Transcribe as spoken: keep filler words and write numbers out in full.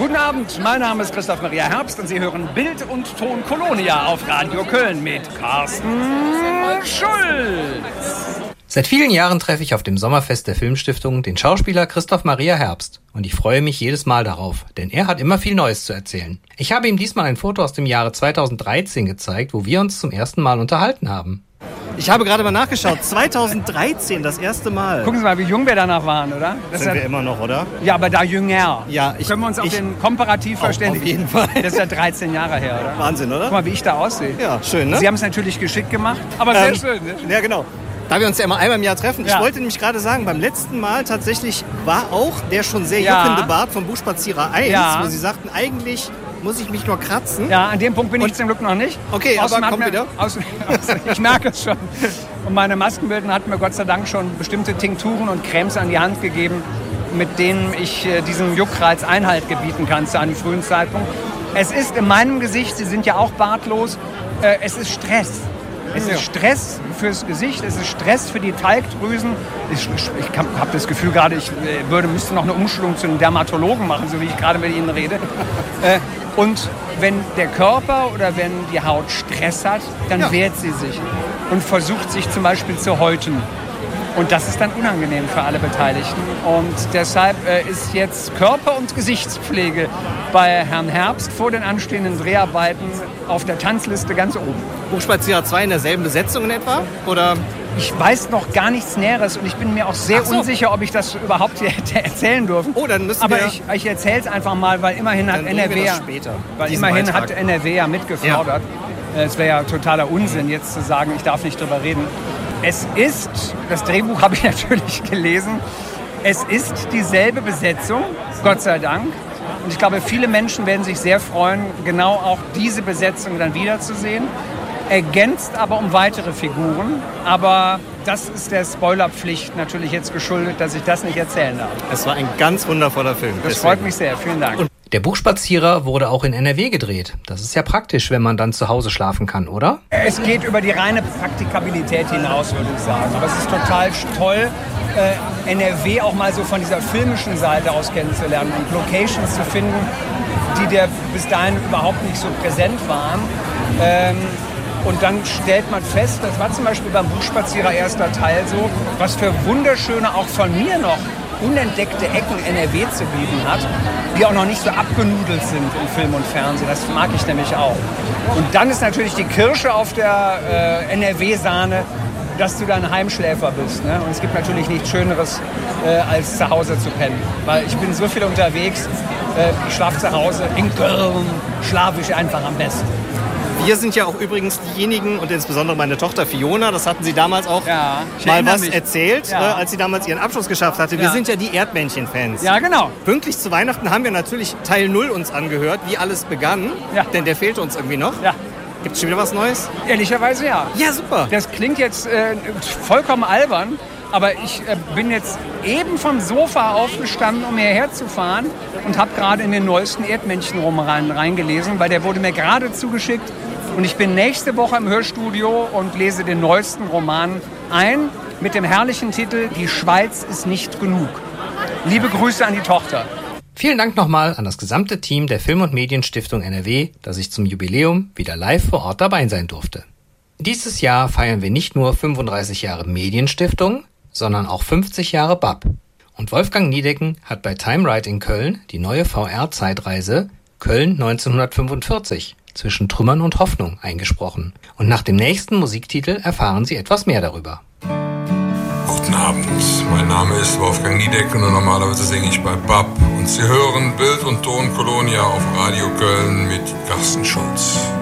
Guten Abend, mein Name ist Christoph Maria Herbst und Sie hören Bild und Ton Kolonia auf Radio Köln mit Carsten Schulz. Seit vielen Jahren treffe ich auf dem Sommerfest der Filmstiftung den Schauspieler Christoph Maria Herbst. Und ich freue mich jedes Mal darauf, denn er hat immer viel Neues zu erzählen. Ich habe ihm diesmal ein Foto aus dem Jahre zweitausenddreizehn gezeigt, wo wir uns zum ersten Mal unterhalten haben. Ich habe gerade mal nachgeschaut, zweitausenddreizehn, das erste Mal. Gucken Sie mal, wie jung wir danach waren, oder? Das Sind ist wir ja, immer noch, oder? ja, aber da jünger. Ja, ich, Können wir uns auf ich, den Komparativ verständigen? Auf jeden Fall. Das ist ja dreizehn Jahre her, oder? Wahnsinn, oder? Guck mal, wie ich da aussehe. Ja, schön, ne? Sie haben es natürlich geschickt gemacht, aber sehr Ähm, schön. Ne? Ja, genau. Da wir uns ja immer einmal im Jahr treffen. Ja. Ich wollte nämlich gerade sagen, beim letzten Mal tatsächlich war auch der schon sehr Ja. juckende Bart vom Buchspazierer eins, Ja. wo Sie sagten, eigentlich muss ich mich nur kratzen. Ja, an dem Punkt bin ich Und- zum Glück noch nicht. Okay, Außerdem aber hat komm mir, wieder. Aus, aus, ich merke es schon. Und meine Maskenbildner hatten mir Gott sei Dank schon bestimmte Tinkturen und Cremes an die Hand gegeben, mit denen ich äh, diesem Juckreiz Einhalt gebieten kann zu einem frühen Zeitpunkt. Es ist in meinem Gesicht, Sie sind ja auch bartlos, äh, es ist Stress. Es Ja. ist Stress fürs Gesicht, es ist Stress für die Talgdrüsen. Ich, ich habe das Gefühl gerade, ich äh, würde, müsste noch eine Umschulung zu einem Dermatologen machen, so wie ich gerade mit Ihnen rede. Äh, und wenn der Körper oder wenn die Haut Stress hat, dann Ja. wehrt sie sich und versucht sich zum Beispiel zu häuten. Und das ist dann unangenehm für alle Beteiligten. Und deshalb äh, ist jetzt Körper- und Gesichtspflege bei Herrn Herbst vor den anstehenden Dreharbeiten auf der Tanzliste ganz oben. Buchspazierer zwei in derselben Besetzung in etwa? Oder? Ich weiß noch gar nichts Näheres und ich bin mir auch sehr Ach so. unsicher, ob ich das überhaupt hier hätte erzählen dürfen. Oh, dann müssen Aber wir... ich, ich erzähle es einfach mal, weil immerhin hat Dann N bringen R W wir ja, das später, weil diesen immerhin Beitrag. hat N R W ja mitgefordert. Äh, Es wäre ja totaler Unsinn, jetzt zu sagen, ich darf nicht drüber reden. Es ist, das Drehbuch habe ich natürlich gelesen, es ist dieselbe Besetzung, Gott sei Dank. Und ich glaube, viele Menschen werden sich sehr freuen, genau auch diese Besetzung dann wiederzusehen. Ergänzt aber um weitere Figuren. Aber das ist der Spoilerpflicht natürlich jetzt geschuldet, dass ich das nicht erzählen darf. Es war ein ganz wundervoller Film. Das deswegen. freut mich sehr. Vielen Dank. Und Der Buchspazierer wurde auch in N R W gedreht. Das ist ja praktisch, wenn man dann zu Hause schlafen kann, oder? Es geht über die reine Praktikabilität hinaus, würde ich sagen. Aber es ist total toll, äh, N R W auch mal so von dieser filmischen Seite aus kennenzulernen und Locations zu finden, die dir bis dahin überhaupt nicht so präsent waren. Ähm, und dann stellt man fest, das war zum Beispiel beim Buchspazierer erster Teil so, was für wunderschöne, auch von mir noch unentdeckte Ecken N R W zu bieten hat, die auch noch nicht so abgenudelt sind in Film und Fernsehen. Das mag ich nämlich auch. Und dann ist natürlich die Kirsche auf der äh, N R W-Sahne, dass du dann Heimschläfer bist. Ne? Und es gibt natürlich nichts Schöneres, äh, als zu Hause zu pennen. Weil ich bin so viel unterwegs, äh, ich schlafe zu Hause, in Köln schlafe ich einfach am besten. wir sind ja auch übrigens diejenigen, und insbesondere meine Tochter Fiona, das hatten Sie damals auch Ja, ich mal erinnere was mich. erzählt, Ja. äh, als sie damals ihren Abschluss geschafft hatte. Wir Ja. sind ja die Erdmännchen-Fans. Ja, genau. Pünktlich zu Weihnachten haben wir natürlich Teil null uns angehört, wie alles begann, Ja. denn der fehlte uns irgendwie noch. Ja, Gibt es schon wieder was Neues? ehrlicherweise ja. Ja, super. Das klingt jetzt äh, vollkommen albern, aber ich äh, bin jetzt eben vom Sofa aufgestanden, um hierher zu fahren und habe gerade in den neuesten Erdmännchen-Roman reingelesen, weil der wurde mir gerade zugeschickt. Und ich bin nächste Woche im Hörstudio und lese den neuesten Roman ein mit dem herrlichen Titel Die Schweiz ist nicht genug. Liebe Grüße an die Tochter. Vielen Dank nochmal an das gesamte Team der Film- und Medienstiftung N R W, dass ich zum Jubiläum wieder live vor Ort dabei sein durfte. Dieses Jahr feiern wir nicht nur fünfunddreißig Jahre Medienstiftung, sondern auch fünfzig Jahre B A P. Und Wolfgang Niedecken hat bei Time Ride in Köln die neue V R-Zeitreise Köln neunzehnhundertfünfundvierzig zwischen Trümmern und Hoffnung eingesprochen. Und nach dem nächsten Musiktitel erfahren Sie etwas mehr darüber. Guten Abend, mein Name ist Wolfgang Niedecken und normalerweise singe ich bei B A P. Und Sie hören Bild und Ton Kolonia auf Radio Köln mit Carsten Schulz.